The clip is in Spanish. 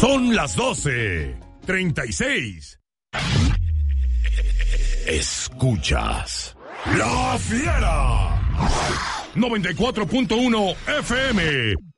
Son las 12:36. Escuchas La Fiera 94.1 FM